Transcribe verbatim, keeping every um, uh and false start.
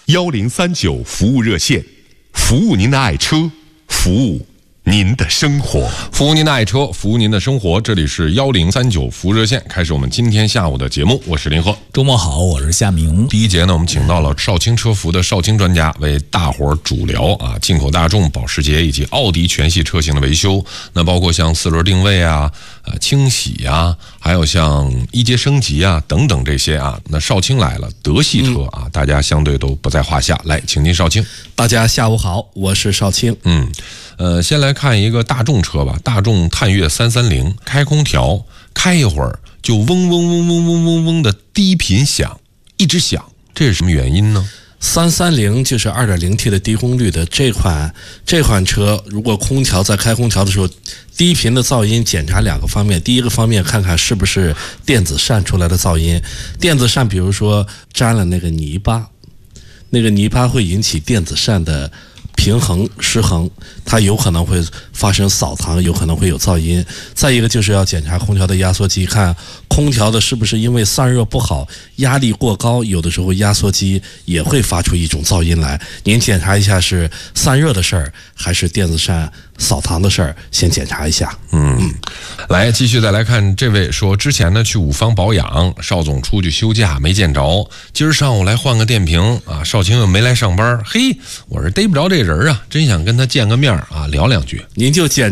幺零三九服务热线，服务您的爱车，服务您的生活， 服务您的爱车，服务您的生活。这里是幺零三九服务热线，开始我们今天下午的节目。我是林鹤， 周末好，我是夏明。 第一节呢，我们请到了少卿车服的少卿专家，为大伙儿主聊啊，进口大众、保时捷以及奥迪全系车型的维修。那包括像四轮定位啊、呃清洗啊，还有像一阶升级啊等等这些啊。那少卿来了，德系车啊，嗯、大家相对都不在话下。来，请您少卿。 大家下午好，我是少卿。 嗯。呃，先来看一个大众车吧，大众探岳三三零，开空调，开一会儿就嗡嗡嗡嗡嗡嗡嗡的低频响，一直响，这是什么原因呢？ 三三零就是 二点零 T 的低功率的这款这款车，如果空调在开空调的时候，低频的噪音检查两个方面，第一个方面看看是不是电子扇出来的噪音，电子扇比如说沾了那个泥巴，那个泥巴会引起电子扇的平衡失衡，它有可能会发生扫堂，有可能会有噪音。再一个就是要检查空调的压缩机，看空调的是不是因为散热不好，压力过高，有的时候压缩机也会发出一种噪音来。您检查一下是散热的事儿还是电子扇扫堂的事儿，先检查一下。 嗯，嗯来继续再来看这位说，之前呢去五方保养，邵总出去休假没见着，今儿上午来换个电瓶啊，少卿又没来上班，嘿，我是逮不着这人啊，真想跟他见个面啊，聊两句。 您就检